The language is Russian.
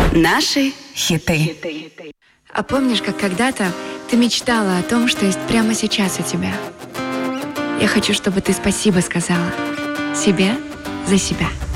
Наши хиты. А помнишь, как когда-то ты мечтала о том, что есть прямо сейчас у тебя? Я хочу, чтобы ты спасибо сказала себе за себя.